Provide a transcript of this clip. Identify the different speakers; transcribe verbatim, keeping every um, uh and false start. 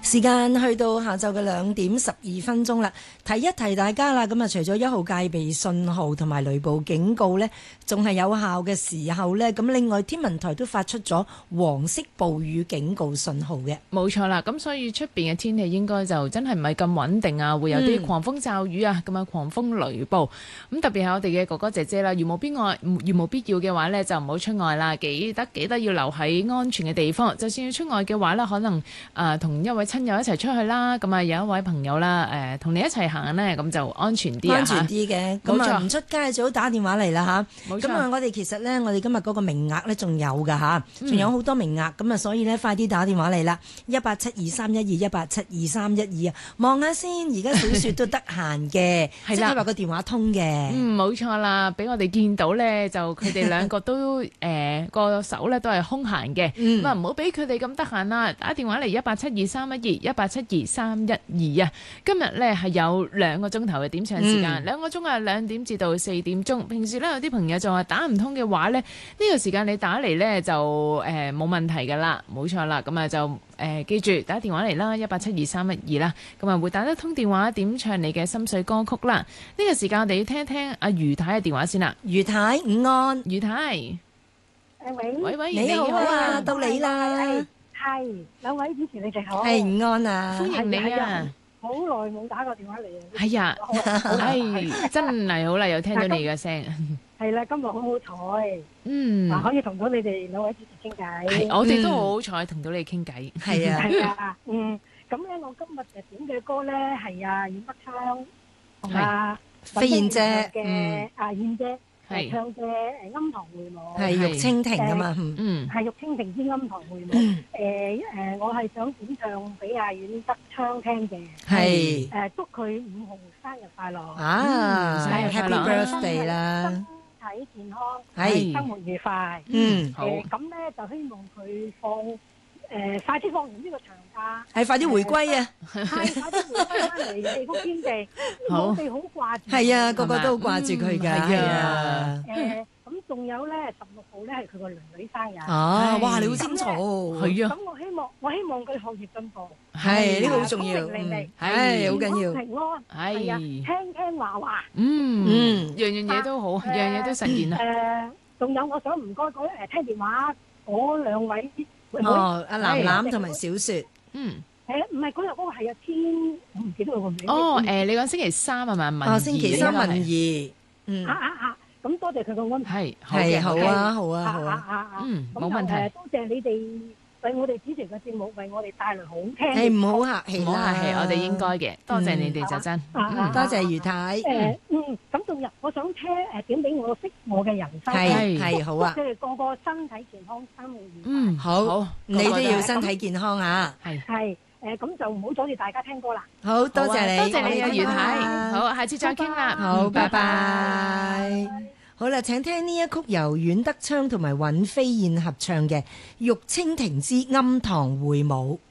Speaker 1: 時間去到下晝嘅兩點十二分鐘啦，提一提大家啦。咁啊，除咗一號戒備信號同埋雷暴警告呢，仲係有效嘅時候呢。咁另外天文台都發出咗黃色暴雨警告信號嘅。
Speaker 2: 冇錯啦，咁所以出邊嘅天氣應該就真係唔係咁穩定啊，會有啲狂風驟雨啊，咁啊、嗯、狂風雷暴。咁特別係我哋嘅哥哥姐姐啦，如無必外，如無必要嘅話呢，就唔好出外啦。記得記得要留喺安全嘅地方。就算要出外嘅話呢，可能誒同、呃、一位親友一齊出去啦。咁啊有一位朋友啦，誒、呃、同你一齊行呢，咁就安全啲啊。
Speaker 1: 安全啲嘅，咁啊唔出街最好打電話嚟啦吓。
Speaker 2: 冇錯。
Speaker 1: 咁啊，我哋其實呢，我哋今日嗰個名額呢，仲有噶吓，仲有好多名額。咁啊，所以呢，快啲打電話嚟啦，一八七二三一二一八七二三一二啊，望下先。而家小雪都得閒嘅，即係話個電話通嘅。
Speaker 2: 嗯，冇錯啦，俾我哋見到呢，就佢哋兩個都誒個手呢都係空閒嘅。咁啊唔好俾佢哋咁得閒啦，打電話嚟一八七二三一二一八七二三一二啊。今日呢係有兩個鐘頭嘅點唱時間，兩、嗯、個鐘啊兩點至到四點鐘。平時呢，有啲朋友就話打唔通嘅話呢，呢、呢個時間你打嚟呢就誒冇、呃、問題噶啦，冇錯啦。咁啊就誒、呃、記住打電話嚟啦，一八七二三一二啦。咁啊會打得通電話點唱你嘅心水歌曲啦。呢、呢個時間我哋要聽一聽阿余太嘅電話先啦。
Speaker 1: 余太午安，
Speaker 2: 余太，
Speaker 3: 誒喂，
Speaker 2: 喂喂，
Speaker 1: 你好啊，到你啦。
Speaker 3: 係兩位主持你哋好，
Speaker 1: 係午安啊，
Speaker 2: 歡迎你啊！
Speaker 3: 好耐冇打過電話嚟啊！
Speaker 2: 係啊，係真係好啦，又聽到你嘅聲。
Speaker 3: 係啦，今日好好彩，
Speaker 2: 嗯，
Speaker 3: 嗱可以同到你哋兩位主持傾偈。
Speaker 2: 係，我哋都好好彩同到你傾偈。
Speaker 1: 係啊，
Speaker 3: 係啊，嗯，咁咧我今日誒點嘅歌咧係啊阮德昌同阿
Speaker 1: 飛燕姐
Speaker 3: 嘅阿燕姐。
Speaker 2: 係
Speaker 3: 唱嘅誒庵堂會舞，
Speaker 1: 係玉蜻蜓啊嘛，
Speaker 2: 嗯，
Speaker 3: 係玉蜻蜓之庵堂會舞。誒誒，我係想點唱俾阿阮德昌聽嘅，
Speaker 1: 係
Speaker 3: 誒祝佢五號生日快樂
Speaker 1: 啊！Happy birthday 啦，
Speaker 3: 身體健康，
Speaker 1: 係
Speaker 3: 生活愉快。
Speaker 1: 嗯，
Speaker 3: 好。咁咧就希望佢放誒快啲放完呢個長假，
Speaker 1: 係快啲回歸啊！
Speaker 3: 係快啲回歸翻嚟地谷天地，我哋好掛住。
Speaker 1: 係啊，個個都好掛住佢㗎。係啊。
Speaker 3: 誒，咁仲有咧，十六號咧係佢個女女生日。
Speaker 1: 哦，哇！你好清楚。
Speaker 2: 係啊。
Speaker 3: 咁我希望，我希望佢學業進步。
Speaker 1: 係呢個好重要。係好緊要。
Speaker 3: 平安。係啊，聽聽話話。
Speaker 2: 嗯嗯，樣樣嘢都好，樣樣嘢都實現啊。
Speaker 3: 誒，仲有我想唔該嗰誒聽電話嗰兩位。
Speaker 1: 哦，阿藍藍同埋小雪。
Speaker 2: 嗯。
Speaker 3: 誒，唔係嗰日嗰個係阿天，我唔記得佢個名。
Speaker 2: 哦，誒，你講星期三係咪？文儀。
Speaker 1: 哦，星期三文儀。嗯。
Speaker 3: 啊啊啊！咁多謝佢個安排。
Speaker 2: 係
Speaker 1: 係好啊，好啊，好
Speaker 3: 啊。
Speaker 1: 啊。
Speaker 2: 嗯，冇問題。
Speaker 3: 多謝你哋為我哋主持嘅節目，為我哋帶來好聽。
Speaker 1: 係唔好客氣啦，
Speaker 2: 唔好客氣，我哋應該嘅。多謝你哋就真。
Speaker 1: 多謝余太。
Speaker 3: 誒嗯，咁仲有，我想聽誒點俾我識我嘅人生。
Speaker 1: 係係好啊。
Speaker 3: 佢哋個個身體健康，生活愉快。
Speaker 2: 嗯，好，
Speaker 1: 你都要身體健康啊。
Speaker 2: 係
Speaker 3: 係誒，咁就唔好阻住大家聽歌啦。
Speaker 1: 好多謝你，
Speaker 2: 多謝你啊，余太。好，下次再傾啦。
Speaker 1: 好，拜拜。好啦，請聽呢一曲由阮德昌同埋尹飛燕合唱嘅《玉蜻蜓之庵堂會舞》。